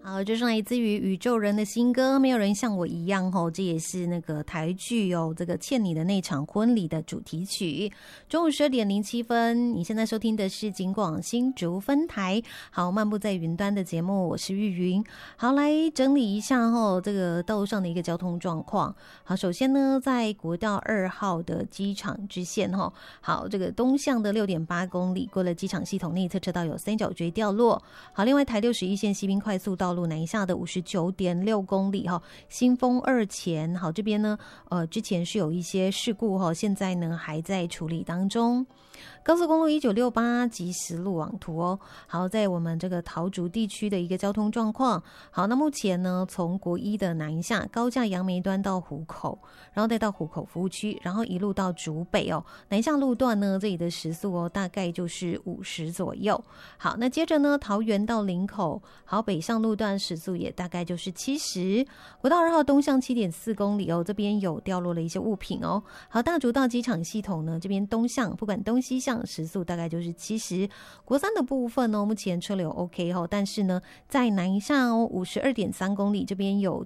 好，这是来自于宇宙人的新歌，没有人像我一样哦，这也是那个台剧哦，这个欠你的那场婚礼的主题曲。中午12:07，你现在收听的是警广新竹分台。好，漫步在云端的节目，我是玉云。好，来整理一下哦，这个道路上的一个交通状况。好，首先呢，在国道2号的机场支线哈，好，这个东向的6.8公里，过了机场系统内侧车道有三角锥掉落。好，另外台61线西滨快速道路南下的59.6公里哈，新丰2前，好，这边呢之前是有一些事故哈，现在呢还在处理当中。高速公路1968即时路网图哦，好，在我们这个桃竹地区的一个交通状况。好，那目前呢，从国一的南下高架杨梅端到湖口，然后再到湖口服务区，然后一路到竹北哦，南下路段呢，这里的时速哦，大概就是50左右。好，那接着呢，桃园到林口，好，北上路段时速也大概就是70。国道2号东向7.4公里哦，这边有掉落了一些物品哦。好，大竹到机场系统呢，这边东向不管东西向时速大概就是70。国3的部分哦，目前车流 OK 哦，但是呢，在南下哦52.3公里这边有